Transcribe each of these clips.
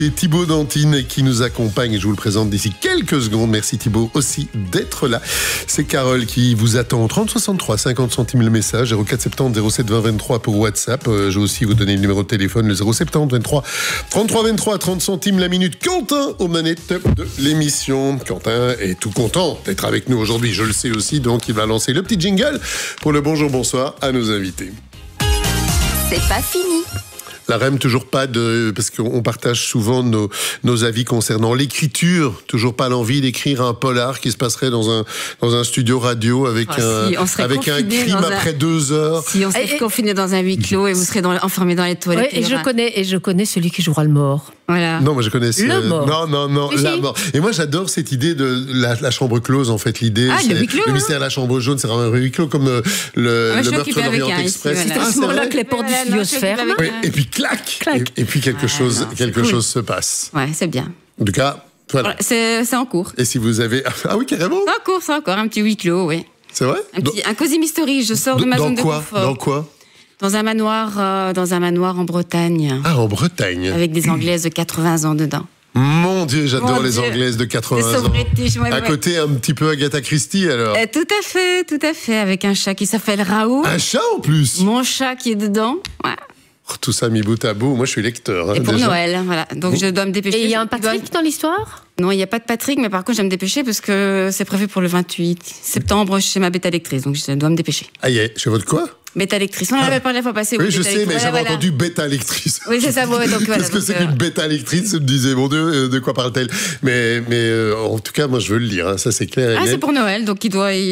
Et Thibaut Dantine qui nous accompagne, je vous le présente d'ici quelques secondes. Merci Thibaut aussi d'être là. C'est Carole qui vous attend au 30 63, 50 centimes le message, 0470 07 20 23 pour WhatsApp. Je vais aussi vous donner le numéro de téléphone, le 070 23 33 23, 30 centimes la minute. Quentin aux manettes de l'émission. Quentin est tout content d'être avec nous aujourd'hui, je le sais aussi, donc il va lancer le petit jingle pour le bonjour, bonsoir à nos invités. C'est pas fini. La REM, toujours pas de... Parce qu'on partage souvent nos avis concernant l'écriture. Toujours pas l'envie d'écrire un polar qui se passerait dans un studio radio avec un crime après 2 heures. Si on serait confiné dans un huis clos et vous serez enfermé dans les toilettes. Ouais, et je connais celui qui jouera le mort. Voilà. Non, moi je connais le mort. Non, la mort. Et moi j'adore cette idée de la chambre close, en fait. L'idée, c'est le mystère de la chambre jaune, c'est vraiment un huis clos comme le meurtre d'Orient Express. C'est à ce moment-là que les portes du studio se ferment. Oui, et puis clac. Et puis quelque chose se passe. Ouais, c'est bien. En tout cas, voilà. C'est en cours. Et si vous avez... Ah oui, carrément. C'est encore un petit huis clos, oui. C'est vrai? Un cosy mystery, je sors de ma zone de confort. Dans quoi? Dans un manoir en Bretagne. Ah, en Bretagne. Avec des Anglaises de 80 ans dedans. Mon Dieu, j'adore les Anglaises de 80 ans. À côté, un petit peu Agatha Christie, alors. Tout à fait, avec un chat qui s'appelle Raoult. Un chat, en plus? Mon chat qui est dedans, ouais. Tout ça mis bout à bout, moi je suis lecteur. Et pour déjà. Noël, voilà. Donc je dois me dépêcher. Et il y a un Patrick dans l'histoire? Non, il n'y a pas de Patrick, mais par contre je dois me dépêcher parce que c'est prévu pour le 28 septembre chez ma bêta lectrice, donc je dois me dépêcher. Ah, chez votre quoi? Bêta lectrice. On en avait parlé la fois passée. Oui, je sais, mais j'avais entendu bêta lectrice. Oui, c'est ça. Donc, voilà, qu'est-ce que c'est qu'une bêta lectrice? Je me disais, mon Dieu, de quoi parle-t-elle? Mais en tout cas, moi, je veux le lire. Hein, ça, c'est clair. C'est pour Noël, donc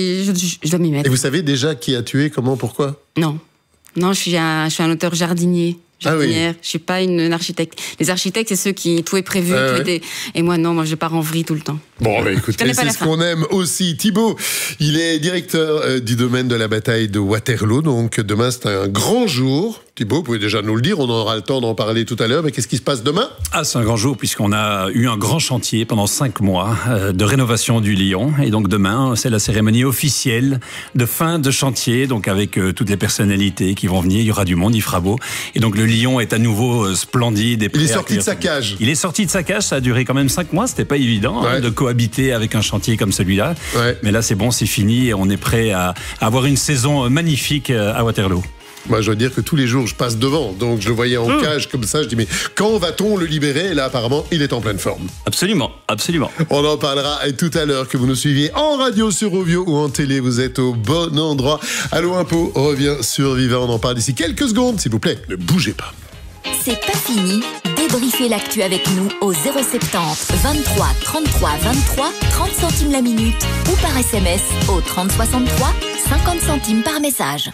je dois m'y mettre. Et vous savez déjà qui a tué, comment, pourquoi? Non, je suis un auteur jardinier. Je suis pas une architecte. Les architectes, c'est ceux qui tout est prévu, et moi non, je pars en vrille tout le temps. Bon, écoutez, c'est ce qu'on aime aussi. Thibaut, il est directeur du domaine de la bataille de Waterloo, donc demain c'est un grand jour. Thibaut, vous pouvez déjà nous le dire, on aura le temps d'en parler tout à l'heure, mais qu'est-ce qui se passe demain? C'est un grand jour puisqu'on a eu un grand chantier pendant 5 mois de rénovation du Lion, et donc demain c'est la cérémonie officielle de fin de chantier, donc avec toutes les personnalités qui vont venir, il y aura du monde, il fera beau, et donc le Lion est à nouveau splendide. Et il est sorti de sa cage. Il est sorti de sa cage, ça a duré quand même 5 mois, c'était pas évident de cohabiter avec un chantier comme celui-là, mais là c'est bon, c'est fini et on est prêt à avoir une saison magnifique à Waterloo. Moi, je dois dire que tous les jours, je passe devant. Donc, je le voyais en cage comme ça. Je dis, mais quand va-t-on le libérer? Et là, apparemment, il est en pleine forme. Absolument. On en parlera tout à l'heure. Que vous nous suiviez en radio sur Rovio ou en télé, vous êtes au bon endroit. Allo Impôt revient sur Vivant. On en parle d'ici quelques secondes. S'il vous plaît, ne bougez pas. C'est pas fini. Débriefez l'actu avec nous au 070 23 33 23, 30 centimes la minute ou par SMS au 30 63, 50 centimes par message.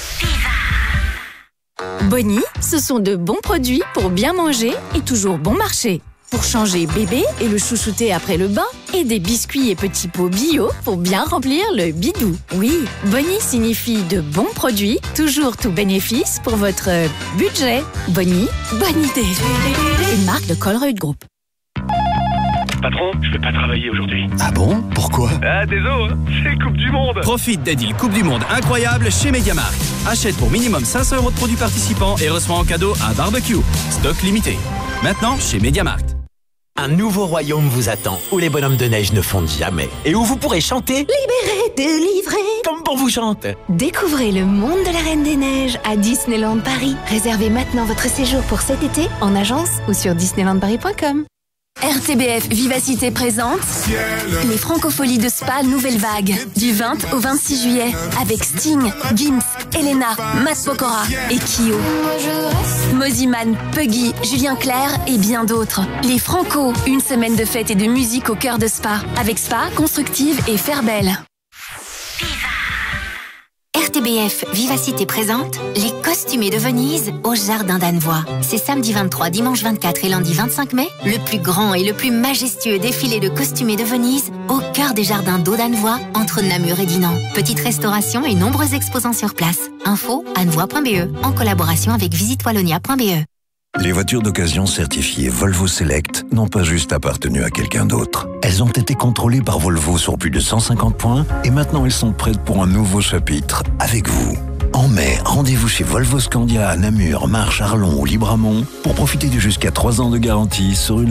Bonnie, ce sont de bons produits pour bien manger et toujours bon marché. Pour changer bébé et le chouchouter après le bain, et des biscuits et petits pots bio pour bien remplir le bidou. Oui, Bonnie signifie de bons produits, toujours tout bénéfice pour votre budget. Bonnie, bonne idée. Une marque de Colruyt Group. Patron, je vais pas travailler aujourd'hui. Ah bon? Pourquoi? Désolé, c'est Coupe du Monde. Profite des deals Coupe du Monde incroyables chez MediaMarkt. Achète pour minimum 500 € de produits participants et reçois en cadeau un barbecue. Stock limité. Maintenant, chez MediaMarkt. Un nouveau royaume vous attend, où les bonhommes de neige ne fondent jamais. Et où vous pourrez chanter « Libéré, délivré » comme pour vous chante. Découvrez le monde de la Reine des Neiges à Disneyland Paris. Réservez maintenant votre séjour pour cet été en agence ou sur disneylandparis.com. RTBF Vivacité présente les Francopholies de Spa Nouvelle Vague du 20 au 26 juillet avec Sting, Gims, Elena, Matt Pokora et Kyo. Moziman, Puggy, Julien Clerc et bien d'autres. Les Franco, une semaine de fête et de musique au cœur de Spa avec Spa, Constructive et Fairbelle. RTBF Vivacité présente les Costumés de Venise au Jardin d'Annevoie. C'est samedi 23, dimanche 24 et lundi 25 mai, le plus grand et le plus majestueux défilé de Costumés de Venise au cœur des jardins d'eau d'Annevoie entre Namur et Dinan. Petite restauration et nombreux exposants sur place. Info annevoie.be en collaboration avec visitewallonia.be. Les voitures d'occasion certifiées Volvo Select n'ont pas juste appartenu à quelqu'un d'autre. Elles ont été contrôlées par Volvo sur plus de 150 points et maintenant elles sont prêtes pour un nouveau chapitre avec vous. En mai, rendez-vous chez Volvo Scandia à Namur, Marche, Arlon ou Libramont pour profiter de jusqu'à 3 ans de garantie sur une